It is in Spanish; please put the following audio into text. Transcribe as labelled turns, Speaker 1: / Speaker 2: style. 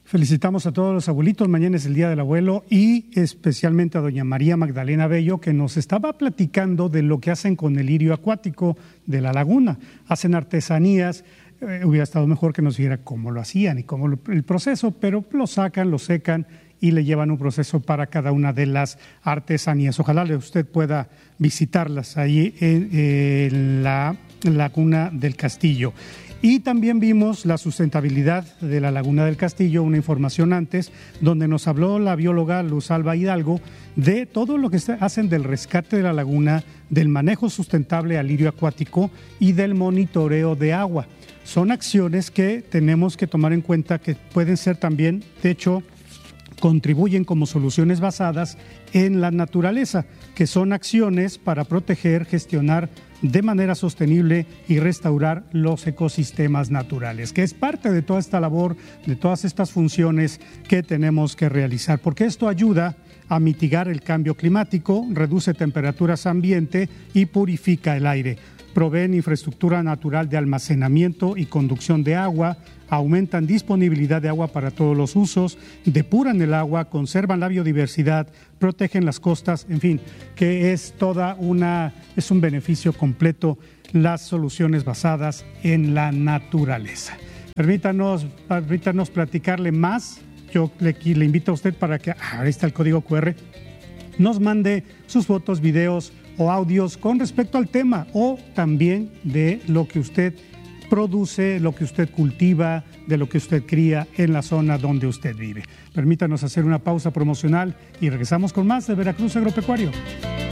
Speaker 1: Felicitamos a todos los abuelitos, mañana es el Día del Abuelo y especialmente a doña María Magdalena Bello, que nos estaba platicando de lo que hacen con el lirio acuático de la laguna. Hacen artesanías, hubiera estado mejor que nos dijera cómo lo hacían y cómo el proceso, pero lo sacan, lo secan y le llevan un proceso para cada una de las artesanías. Ojalá usted pueda visitarlas ahí en la Laguna del Castillo. Y también vimos la sustentabilidad de la Laguna del Castillo, una información antes, donde nos habló la bióloga Luz Alba Hidalgo de todo lo que hacen del rescate de la laguna, del manejo sustentable al lirio acuático y del monitoreo de agua. Son acciones que tenemos que tomar en cuenta que pueden ser también, de hecho, contribuyen como soluciones basadas en la naturaleza, que son acciones para proteger, gestionar de manera sostenible y restaurar los ecosistemas naturales, que es parte de toda esta labor, de todas estas funciones que tenemos que realizar, porque esto ayuda a mitigar el cambio climático, reduce temperaturas ambiente y purifica el aire. Proveen infraestructura natural de almacenamiento y conducción de agua, aumentan disponibilidad de agua para todos los usos, depuran el agua, conservan la biodiversidad, protegen las costas, en fin, que es un beneficio completo las soluciones basadas en la naturaleza. Permítanos platicarle más. Yo le invito a usted para que, ahí está el código QR, nos mande sus fotos, videos o audios con respecto al tema o también de lo que usted produce, lo que usted cultiva, de lo que usted cría en la zona donde usted vive. Permítanos hacer una pausa promocional y regresamos con más de Veracruz Agropecuario.